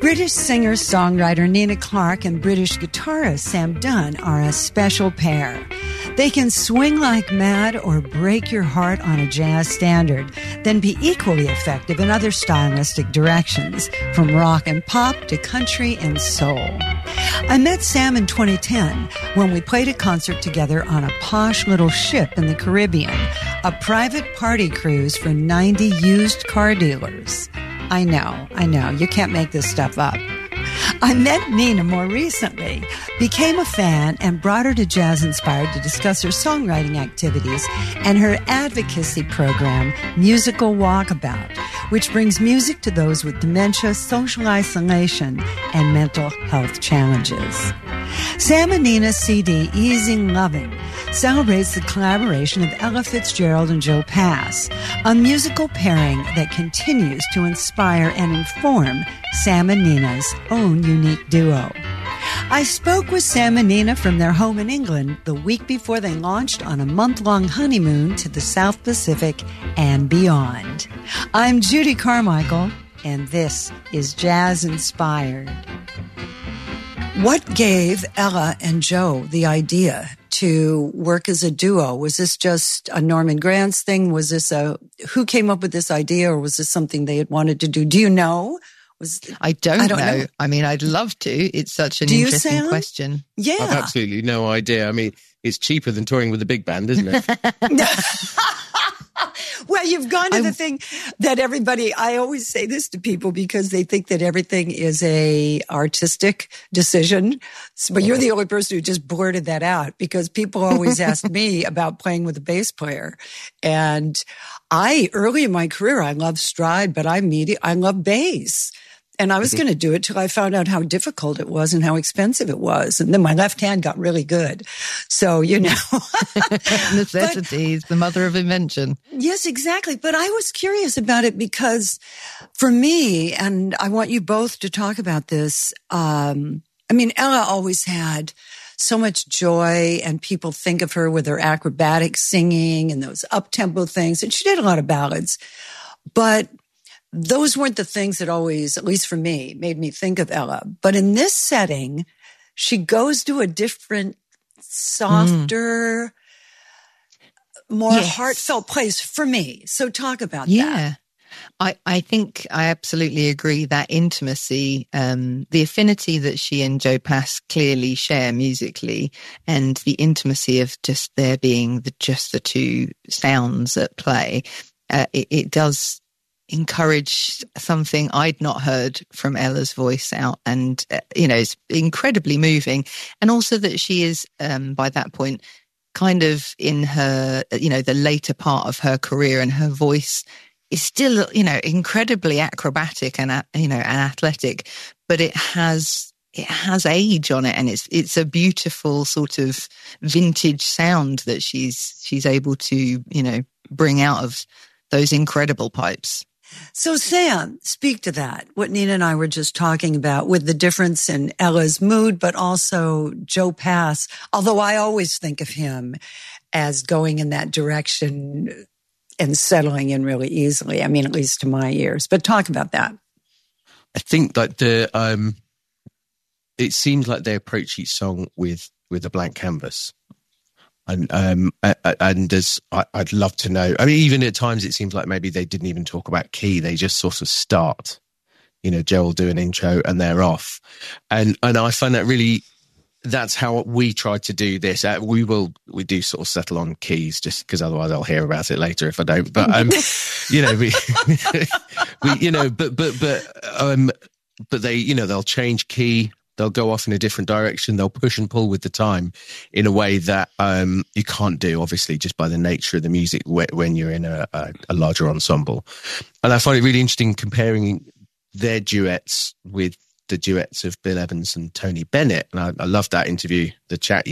British singer-songwriter Nina Clark and British guitarist Sam Dunn are a special pair. They can swing like mad or break your heart on a jazz standard, then be equally effective in other stylistic directions, from rock and pop to country and soul. I met Sam in 2010 when we played a concert together on a posh little ship in the Caribbean, a private party cruise for 90 used car dealers. I know. You can't make this stuff up. I met Nina more recently, became a fan, and brought her to Jazz Inspired to discuss her songwriting activities and her advocacy program, Musical Walkabout, which brings music to those with dementia, social isolation, and mental health challenges. Sam and Nina's CD, Easing Loving, celebrates the collaboration of Ella Fitzgerald and Joe Pass, a musical pairing that continues to inspire and inform Sam and Nina's own unique duo. I spoke with Sam and Nina from their home in England the week before they launched on a month-long honeymoon to the South Pacific and beyond. I'm Judy Carmichael, and this is Jazz Inspired. What gave Ella and Joe the idea to work as a duo? Was this just a Norman Granz thing? Who came up with this idea, or was this something they had wanted to do? Do you know? I don't know. I mean, I'd love to. It's such an interesting question. Yeah. I've absolutely no idea. I mean, it's cheaper than touring with a big band, isn't it? Well, you've gone to the thing that I always say this to people because they think that everything is a artistic decision. But you're the only person who just blurted that out, because people always ask me about playing with a bass player. And early in my career, I loved stride, but I love bass. And I was going to do it till I found out how difficult it was and how expensive it was. And then my left hand got really good. So, necessity is the mother of invention. Yes, exactly. But I was curious about it because for me, and I want you both to talk about this. Ella always had so much joy, and people think of her with her acrobatic singing and those up-tempo things. And she did a lot of ballads, but those weren't the things that always, at least for me, made me think of Ella. But in this setting, she goes to a different, softer, more heartfelt place for me. So talk about that. I think I absolutely agree that intimacy, the affinity that she and Joe Pass clearly share musically, and the intimacy of just there being just the two sounds at play, it does encourage something I'd not heard from Ella's voice out, and it's incredibly moving. And also that she is by that point kind of in her the later part of her career, and her voice is still incredibly acrobatic and and athletic, but it has age on it, and it's a beautiful sort of vintage sound that she's able to bring out of those incredible pipes. So Sam, speak to that, what Nina and I were just talking about with the difference in Ella's mood, but also Joe Pass, although I always think of him as going in that direction and settling in really easily. I mean, at least to my ears. But talk about that. I think that it seems like they approach each song with a blank canvas. And I'd love to know. I mean, even at times it seems like maybe they didn't even talk about key. They just sort of start. Joe will do an intro and they're off. And I find that really, that's how we try to do this. We do sort of settle on keys, just because otherwise I'll hear about it later if I don't. But but they they'll change key. They'll go off in a different direction. They'll push and pull with the time in a way that you can't do, obviously, just by the nature of the music when you're in a larger ensemble. And I find it really interesting comparing their duets with the duets of Bill Evans and Tony Bennett. And I love that interview, the chat